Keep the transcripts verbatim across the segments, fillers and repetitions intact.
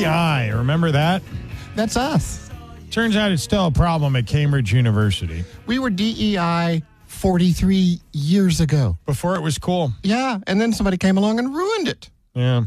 E I, remember that? That's us. Turns out it's still a problem at Cambridge University. We were D E I forty-three years ago. Before it was cool. Yeah, and then somebody came along and ruined it. Yeah.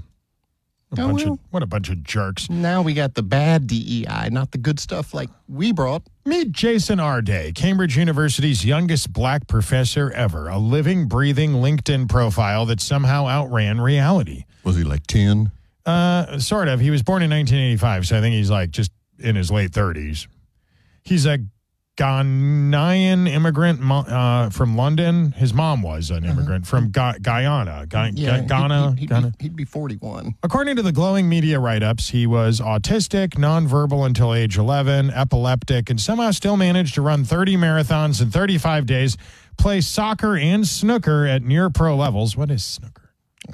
A Oh, bunch well. of, what a bunch of jerks. Now we got the bad D E I, not the good stuff like we brought. Meet Jason Arday, Cambridge University's youngest black professor ever, a living, breathing LinkedIn profile that somehow outran reality. Was he like ten? Uh, sort of. He was born in nineteen eighty-five, so I think he's like just in his late thirties. He's a Ghanaian immigrant uh, from London. His mom was an immigrant uh-huh. from Ga- Guyana. Ga- yeah, Ghana. He'd, he'd, Ghana. Be, he'd be forty-one. According to the glowing media write-ups, he was autistic, nonverbal until age eleven, epileptic, and somehow still managed to run thirty marathons in thirty-five days, play soccer and snooker at near-pro levels. What is snooker?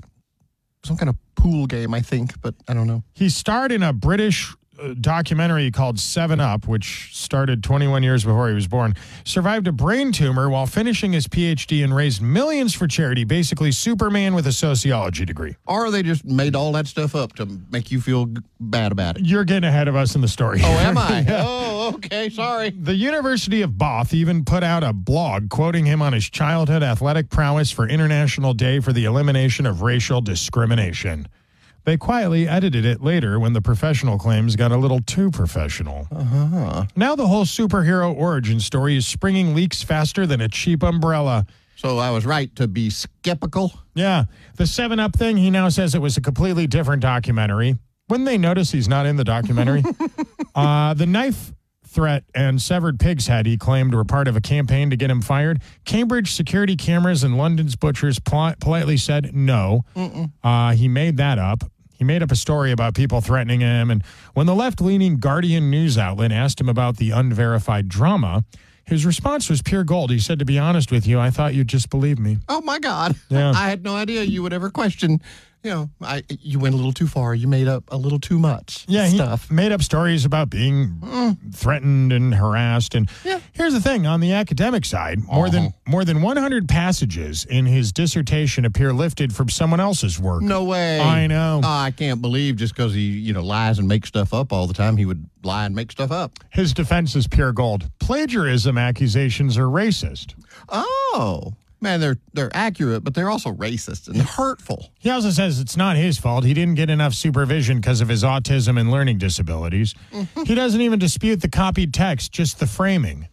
Some kind of pool game, I think, but I don't know. He starred in a British documentary called Seven Up, which started twenty-one years before he was born, survived a brain tumor while finishing his P H D and raised millions for charity, basically Superman with a sociology degree. Or they just made all that stuff up to make you feel bad about it. You're getting ahead of us in the story. Oh, am I? Yeah. Oh, okay, sorry. The University of Bath even put out a blog quoting him on his childhood athletic prowess for International Day for the Elimination of Racial Discrimination. They quietly edited it later when the professional claims got a little too professional. Uh-huh. Now the whole superhero origin story is springing leaks faster than a cheap umbrella. So I was right to be skeptical? Yeah. The seven up thing, he now says it was a completely different documentary. Wouldn't they notice he's not in the documentary? uh, the knife threat and severed pig's head he claimed were part of a campaign to get him fired. Cambridge security cameras and London's butchers pol- politely said no. Uh, he made that up. He made up a story about people threatening him, and when the left-leaning Guardian news outlet asked him about the unverified drama, his response was pure gold. He said, to be honest with you, I thought you'd just believe me. Oh, my God. Yeah. I had no idea you would ever question. You know, I, you went a little too far. You made up a little too much yeah, stuff. He made up stories about being mm. threatened and harassed. And yeah. here's the thing. On the academic side, more uh-huh. than more than one hundred passages in his dissertation appear lifted from someone else's work. No way. I know. Oh, I can't believe just because he, you know, lies and makes stuff up all the time, he would lie and make stuff up. His defense is pure gold. Plagiarism accusations are racist. Oh. Man, they're they're accurate, but they're also racist and hurtful. He also says it's not his fault. He didn't get enough supervision because of his autism and learning disabilities. Mm-hmm. He doesn't even dispute the copied text, just the framing.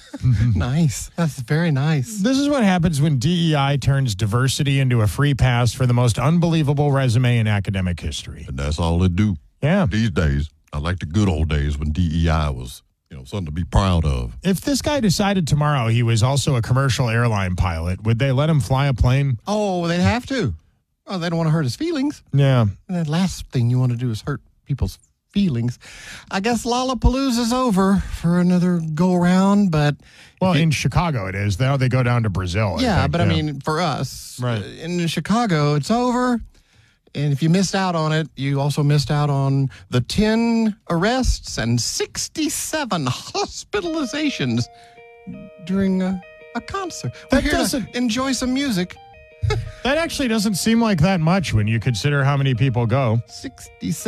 Nice. That's very nice. This is what happens when D E I turns diversity into a free pass for the most unbelievable resume in academic history. And that's all it do. Yeah. These days, I like the good old days when D E I was, you know, something to be proud of. If this guy decided tomorrow he was also a commercial airline pilot, would they let him fly a plane? Oh, they'd have to. Oh, they don't want to hurt his feelings. Yeah. And the last thing you want to do is hurt people's feelings. I guess Lollapalooza's over for another go-around, but... Well, it, in Chicago it is. Now they go down to Brazil. Yeah, I think, but yeah. I mean, for us, right. uh, in Chicago, it's over. And if you missed out on it, you also missed out on the ten arrests and sixty-seven hospitalizations during a, a concert. We're That here doesn't to enjoy some music. That actually doesn't seem like that much when you consider how many people go. sixty-seven